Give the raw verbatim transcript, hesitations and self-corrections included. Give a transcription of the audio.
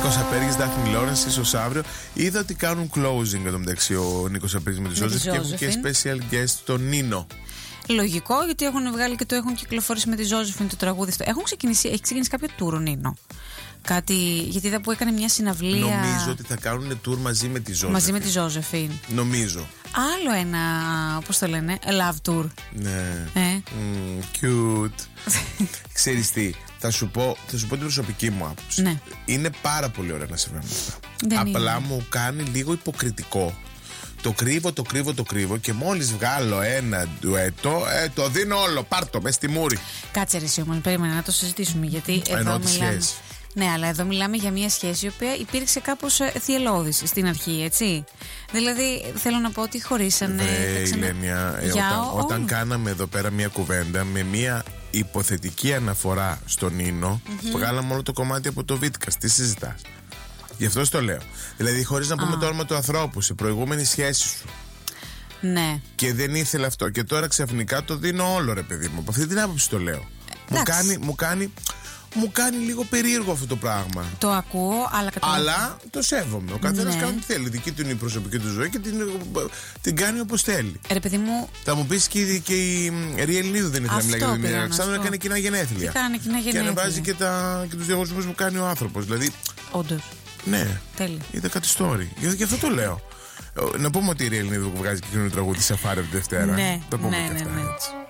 Νίκος Απέργης, Δάφνη Λόρενς, ίσως αύριο. Είδα ότι κάνουν closing εδώ μεταξύ ο Νίκος Απέργης με τη Ζώζεφιν και έχουν και special guest τον Νίνο. Λογικό, γιατί έχουν βγάλει και το έχουν κυκλοφορήσει με τη Ζώζεφιν το τραγούδι αυτό. Έχουν ξεκινήσει, έχει ξεκινήσει κάποιο tour ο Νίνο. Κάτι, γιατί είδα που έκανε μια συναυλία. Νομίζω ότι θα κάνουν tour μαζί με τη Ζώζεφιν. Μαζί με τη Ζώζεφιν. Νομίζω. Άλλο ένα, πώς το λένε, love tour. Ναι. Ε. Mm, cute. Ξέρεις τι, θα σου, πω, θα σου πω την προσωπική μου άποψη. Ναι. Είναι πάρα πολύ ωραία να συμβαίνουν αυτά. Δεν Απλά είναι. μου κάνει λίγο υποκριτικό. Το κρύβω, το κρύβω, το κρύβω και μόλις βγάλω ένα ντουέτο, ε, το δίνω όλο. Πάρτο, μες στη μούρη. Κάτσε ρε εσύ όμως, περίμενα να το συζητήσουμε. Γιατί εδώ Εννοώ τη μιλάμε. σχέση. Ναι, αλλά εδώ μιλάμε για μια σχέση η οποία υπήρξε κάπως ε, θυελλώδης στην αρχή, έτσι. Δηλαδή, θέλω να πω ότι χωρίσανε. Βρε, ξανα... Ηλένια, ε, για όταν, ό, όταν όλο. κάναμε εδώ πέρα μια κουβέντα με μια υποθετική αναφορά στον Νίνο, mm-hmm. βγάλαμε όλο το κομμάτι από το Βίτκας. Τι συζητάς? Γι' αυτό το λέω. Δηλαδή, χωρίς να πούμε το όνομα του ανθρώπου, σε προηγούμενη σχέση σου. Ναι. Και δεν ήθελε αυτό. Και τώρα ξαφνικά το δίνω όλο, ρε παιδί μου. Από αυτή την άποψη το λέω. Μου κάνει, μου κάνει. Μου κάνει λίγο περίεργο αυτό το πράγμα. Το ακούω, αλλά καταλαβαίνω. Αλλά το σέβομαι. Ο καθένας Ναι. κάνει τι θέλει. Δική του είναι η προσωπική του ζωή και την, την κάνει όπως θέλει. Ρε παιδί μου. Θα μου πεις και, η- και η Ρία Ελληνίδου δεν ήθελε να μιλάει για την Δημήτρη Αλεξάνδρου, έκανε κοινά γενέθλια. Έκανε κοινά γενέθλια. Και ανεβάζει και, τα, και τους διαγωνισμούς που κάνει ο άνθρωπος. Δηλαδή. Όντως. Ναι. Τέλεια. Είδα κάτι story. Γι' αυτό το λέω. Να πούμε ότι η Ρία Ελληνίδου βγάζει και κοινό τραγούδι Σαφάρι τη Δευτέρα. Ναι, το πούμε ναι, και ναι, αυτά, ναι. έτσι.